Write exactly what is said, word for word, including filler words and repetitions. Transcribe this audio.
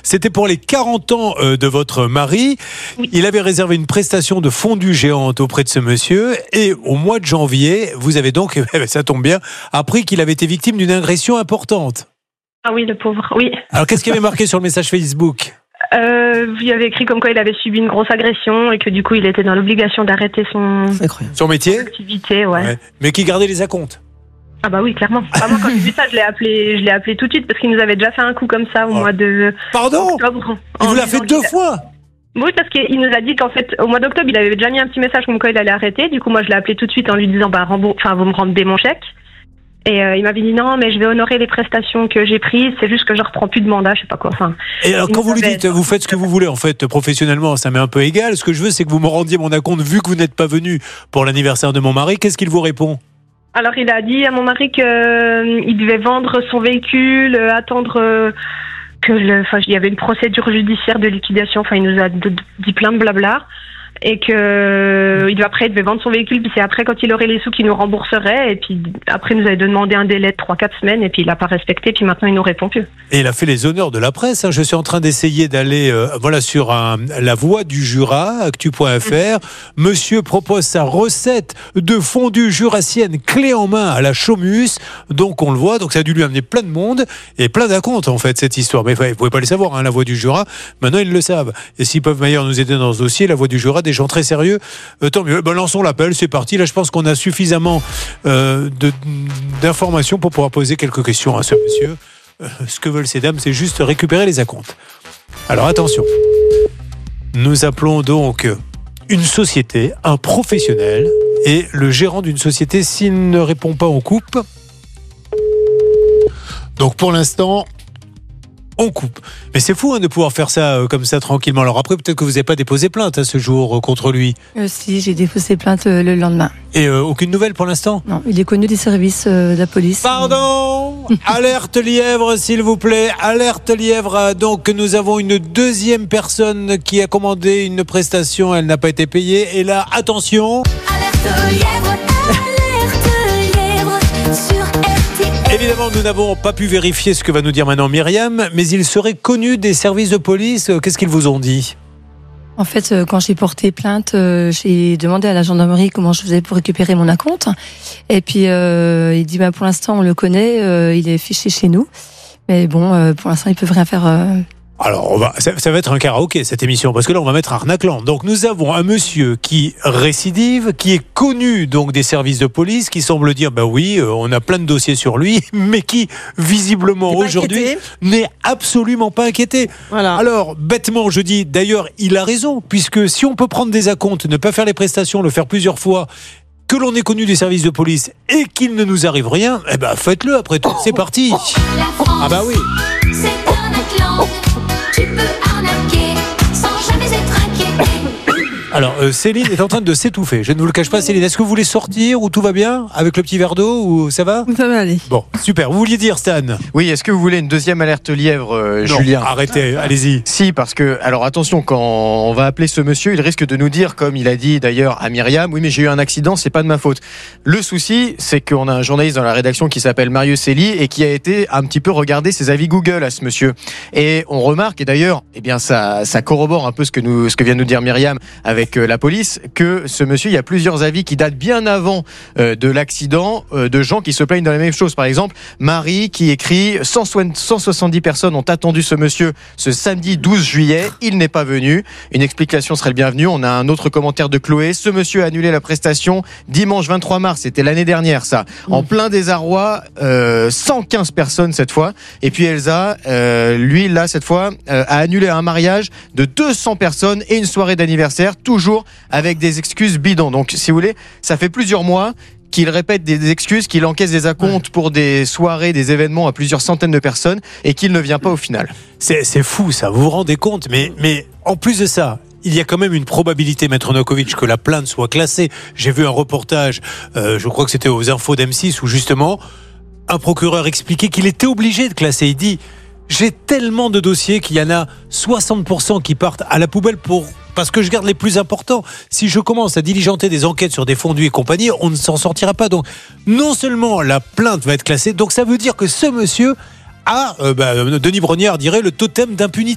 C'était pour les quarante ans euh, de votre mari. Oui. Il avait réservé une prestation de fondue géante auprès de ce monsieur. Et au mois de janvier, vous avez donc, ça tombe bien, appris qu'il avait été victime d'une agression importante. Ah oui, le pauvre, oui. Alors, qu'est-ce qu'il y avait marqué sur le message Facebook ? Euh, il avait écrit comme quoi il avait subi une grosse agression et que du coup il était dans l'obligation d'arrêter son Son métier ? activité, ouais. Ouais. Mais qui gardait les acomptes ? Ah bah oui, clairement. Ah, moi quand j'ai vu ça, je l'ai appelé, je l'ai appelé tout de suite parce qu'il nous avait déjà fait un coup comme ça au Oh. mois de Pardon ? octobre. Il En vous l'a disant fait deux qu'il- fois ? Oui, parce qu'il nous a dit qu'en fait au mois d'octobre il avait déjà mis un petit message comme quoi il allait arrêter. Du coup moi je l'ai appelé tout de suite en lui disant bah rembour... enfin vous me rendez mon chèque. Et euh, il m'avait dit non mais je vais honorer les prestations que j'ai prises, c'est juste que je reprends plus de mandat, je sais pas quoi. Enfin. Et alors, Il quand nous vous lui avait- dites, vous faites ce que vous voulez, en fait, professionnellement, ça m'est un peu égal. Ce que je veux, c'est que vous me rendiez mon acompte, vu que vous n'êtes pas venu pour l'anniversaire de mon mari. Qu'est-ce qu'il vous répond ? Alors il a dit à mon mari que euh, il devait vendre son véhicule, euh, attendre euh, que le, enfin il y avait une procédure judiciaire de liquidation. Enfin il nous a d- d- dit plein de blabla et que euh, il après il devait vendre son véhicule puis c'est après quand il aurait les sous qu'il nous rembourserait et puis après il nous avait demandé un délai de trois quatre semaines et puis il l'a pas respecté puis maintenant il nous répond plus. Et il a fait les honneurs de la presse. Hein. Je suis en train d'essayer d'aller euh, voilà, sur un, la voie du Jura, actu point f r. Monsieur propose sa recette de fondue jurassienne clé en main à la Chaumus. Donc on le voit, donc ça a dû lui amener plein de monde et plein d'acomptes en fait cette histoire. Mais vous ne pouvez pas les savoir, hein, la voie du Jura. Maintenant ils le savent. Et s'ils peuvent d'ailleurs nous aider dans ce dossier, la voie du Jura, des gens très sérieux, euh, tant mieux. Ben, lançons l'appel, c'est parti. Là je pense qu'on a suffisamment euh, de, d'informations pour pouvoir poser quelques questions à ce monsieur. Euh, ce que veulent ces dames, c'est juste récupérer les acomptes. Alors attention, nous appelons donc une société, un professionnel, et le gérant d'une société, s'il ne répond pas, on coupe. Donc pour l'instant, on coupe. Mais c'est fou hein, de pouvoir faire ça euh, comme ça tranquillement. Alors après, peut-être que vous n'avez pas déposé plainte à ce jour euh, contre lui. Euh, si, j'ai déposé plainte euh, le lendemain. Et euh, aucune nouvelle pour l'instant ? Non, il est connu des services euh, de la police. Pardon, alerte lièvre s'il vous plaît, alerte lièvre. Donc nous avons une deuxième personne qui a commandé une prestation, elle n'a pas été payée. Et là, attention, Alerte lièvre, alerte lièvre sur R T L. évidemment nous n'avons pas pu vérifier ce que va nous dire maintenant Myriam, mais il serait connu des services de police. Qu'est-ce qu'ils vous ont dit ? En fait, euh, quand j'ai porté plainte, euh, j'ai demandé à la gendarmerie comment je faisais pour récupérer mon acompte. Et puis, euh, il dit, bah, pour l'instant, on le connaît, euh, il est fiché chez nous. Mais bon, euh, pour l'instant, ils peuvent rien faire. Euh... Alors, on va, ça, ça va être un karaoké cette émission, parce que là, on va mettre arnaquant. Donc, nous avons un monsieur qui récidive, qui est connu donc des services de police, qui semble dire, bah oui, euh, on a plein de dossiers sur lui, mais qui visiblement T'es pas aujourd'hui inquiété n'est absolument pas inquiété. Voilà. Alors, bêtement, je dis, d'ailleurs, il a raison, puisque si on peut prendre des acomptes, ne pas faire les prestations, le faire plusieurs fois, que l'on est connu des services de police et qu'il ne nous arrive rien, eh ben faites-le après tout. C'est parti. La France, Ah bah oui. c'est un Atlante. Tu peux arnaquer sans jamais être inquiété. Alors, euh, Céline est en train de s'étouffer. Je ne vous le cache pas, Céline. Est-ce que vous voulez sortir ou tout va bien avec le petit verre d'eau ou ça va ? Ça va aller. Bon, super. Vous vouliez dire, Stan ? Oui, est-ce que vous voulez une deuxième alerte lièvre, euh, Non, Julien ? arrêtez, allez-y. Si, parce que, alors attention, quand on va appeler ce monsieur, il risque de nous dire, comme il a dit d'ailleurs à Myriam, oui, mais j'ai eu un accident, c'est pas de ma faute. Le souci, c'est qu'on a un journaliste dans la rédaction qui s'appelle Marius Elie et qui a été un petit peu regarder ses avis Google à ce monsieur. Et on remarque, et d'ailleurs, eh bien, ça, ça corrobore un peu ce que nous, ce que vient de nous dire Myriam avec euh, la police, que ce monsieur, il y a plusieurs avis qui datent bien avant euh, de l'accident, euh, de gens qui se plaignent de la même chose. Par exemple, Marie qui écrit cent soixante-dix personnes ont attendu ce monsieur ce samedi douze juillet, il n'est pas venu. Une explication serait le bienvenu. On a un autre commentaire de Chloé. Ce monsieur a annulé la prestation dimanche vingt-trois mars, c'était l'année dernière ça. En plein désarroi, euh, cent quinze personnes cette fois. Et puis Elsa, euh, lui là cette fois, euh, a annulé un mariage de deux cents personnes et une soirée d'anniversaire, toujours avec des excuses bidons. Donc si vous voulez, ça fait plusieurs mois qu'il répète des excuses, qu'il encaisse des acomptes pour des soirées, des événements à plusieurs centaines de personnes et qu'il ne vient pas au final. C'est, c'est fou ça, vous vous rendez compte, mais, mais en plus de ça, il y a quand même une probabilité, Maître Novakovic, que la plainte soit classée. J'ai vu un reportage, euh, je crois que c'était aux infos d'M six, où justement, un procureur expliquait qu'il était obligé de classer. Il dit, j'ai tellement de dossiers qu'il y en a soixante pour cent qui partent à la poubelle pour... parce que je garde les plus importants. Si je commence à diligenter des enquêtes sur des fondus et compagnie, on ne s'en sortira pas. Donc, non seulement la plainte va être classée, donc ça veut dire que ce monsieur a, euh, bah, Denis Brognard dirait, le totem d'impunité.